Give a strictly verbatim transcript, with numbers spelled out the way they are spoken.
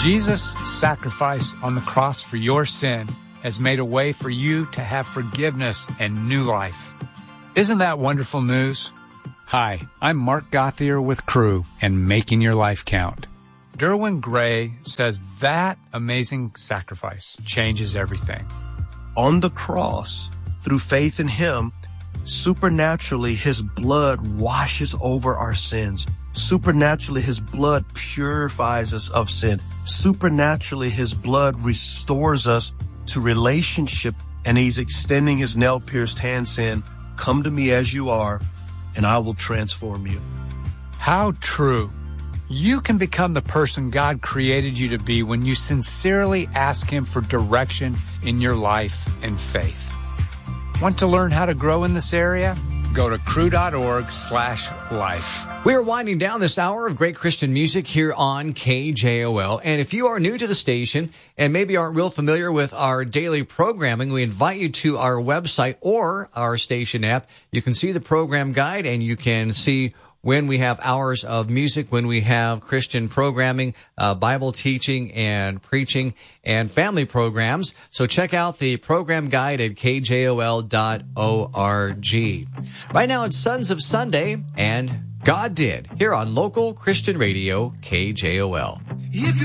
Jesus' sacrifice on the cross for your sin has made a way for you to have forgiveness and new life. Isn't that wonderful news? Hi, I'm Mark Gothier with Crew and Making Your Life Count. Derwin Gray says that amazing sacrifice changes everything. On the cross, through faith in him, supernaturally his blood washes over our sins. Supernaturally, his blood purifies us of sin. Supernaturally, his blood restores us to relationship, and he's extending his nail-pierced hand saying, come to me as you are, and I will transform you. How true. You can become the person God created you to be when you sincerely ask him for direction in your life and faith. Want to learn how to grow in this area? Go to crew.org slash life. We are winding down this hour of great Christian music here on K J O L. And if you are new to the station and maybe aren't real familiar with our daily programming, we invite you to our website or our station app. You can see the program guide and you can see when we have hours of music, when we have Christian programming, uh, Bible teaching and preaching and family programs. So check out the program guide at K J O L dot org. Right now it's Sons of Sunday and God Did here on Local Christian Radio K J O L. If